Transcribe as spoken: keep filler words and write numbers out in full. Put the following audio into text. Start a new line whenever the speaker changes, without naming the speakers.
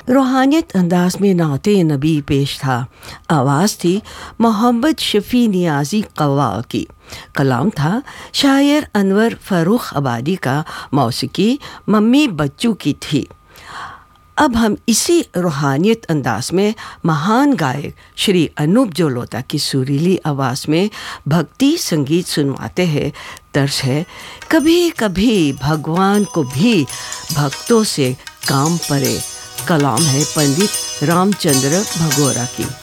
रूहानियत अंदाज में नाते नबी पेश था। आवाज़ थी मोहम्मद शफ़ी नियाज़ी कव्वा की। कलाम था शायर अनवर फ़र्रुख आबादी का। मौसीकी मम्मी बच्चू की थी। अब हम इसी रूहानियत अंदाज में महान गायक श्री अनूप जलोटा की सुरीली आवाज़ में भक्ति संगीत सुनवाते हैं। तर्ज है कभी कभी भगवान को भी भक्तों से काम पड़े। कलाम है पंडित रामचंद्र भगोरा की।